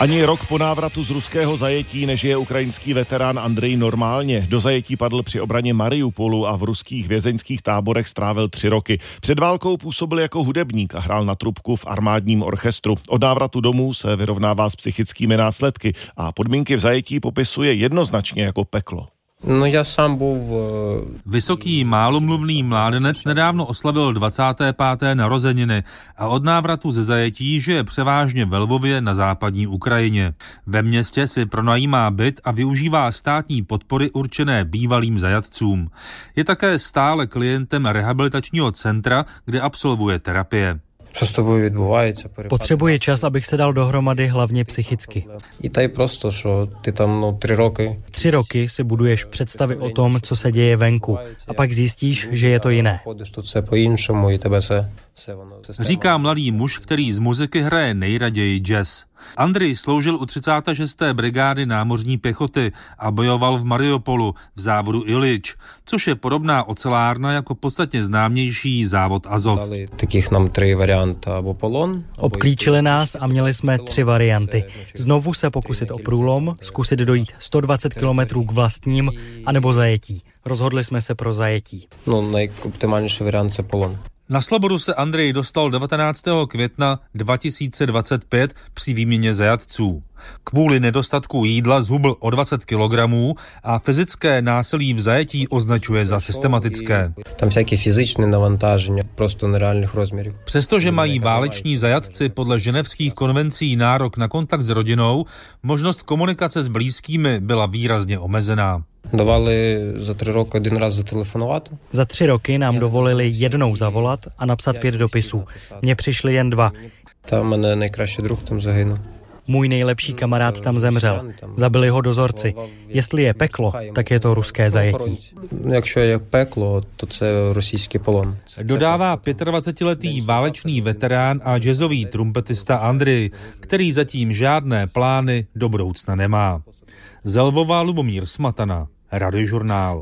Ani rok po návratu z ruského zajetí nežije ukrajinský veterán Andrej normálně. Do zajetí padl při obraně Mariupolu a v ruských vězeňských táborech strávil 3 roky. Před válkou působil jako hudebník a hrál na trubku v armádním orchestru. Od návratu domů se vyrovnává s psychickými následky a podmínky v zajetí popisuje jednoznačně jako peklo. Vysoký, málomluvný mládenec nedávno oslavil 25. narozeniny a od návratu ze zajetí žije převážně ve Lvově na západní Ukrajině. Ve městě si pronajímá byt a využívá státní podpory určené bývalým zajatcům. Je také stále klientem rehabilitačního centra, kde absolvuje terapie. Potřebuji čas, abych se dal dohromady, hlavně psychicky. 3 roky si buduješ představy o tom, co se děje venku, a pak zjistíš, že je to jiné. Říká mladý muž, který z muziky hraje nejraději jazz. Andrej sloužil u 36. brigády námořní pěchoty a bojoval v Mariupolu v závodu Ilič, což je podobná ocelárna jako podstatně známější závod Azov. Obklíčili nás a měli jsme 3 varianty. Znovu se pokusit o průlom, zkusit dojít 120 kilometrů k vlastním, anebo zajetí. Rozhodli jsme se pro zajetí. Nejoptimálnější variant je polon. Na svobodu se Andrej dostal 19. května 2025 při výměně zajatců. Kvůli nedostatku jídla zhubl o 20 kilogramů a fyzické násilí v zajetí označuje za systematické. Tam všaké fyzické navantážení, prostě nereálných rozměrů. Přestože mají váleční zajatci podle ženevských konvencí nárok na kontakt s rodinou, možnost komunikace s blízkými byla výrazně omezená. Dávali za 3 roky 1 raz zatelefonovat? Za 3 roky nám dovolili jednou zavolat a napsat 5 dopisů. Mně přišly jen 2. Tam mne nejkrásší druh tam zahynul. Můj nejlepší kamarád tam zemřel. Zabili ho dozorci. Jestli je peklo, tak je to ruské zajetí. Jakщо je peklo, to je ruský polon. Dodává 25-letý válečný veterán a jazzový trumpetista Andrej, který zatím žádné plány do budoucna nemá. Z Lvova Lubomír Smatana, Radiožurnál.